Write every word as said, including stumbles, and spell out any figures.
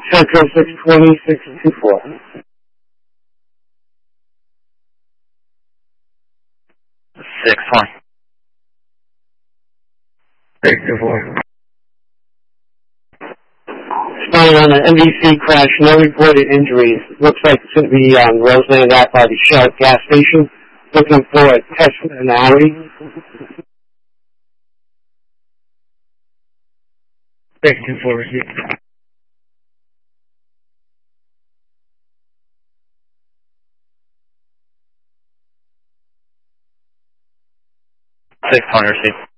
Central six twenty, six two four. six twenty. six two four. Responding on an M V C crash, no reported injuries. Looks like it's going to be on Roseland out by the Shell gas station. Looking for a test finality. six two four, receive. six twenty, receive.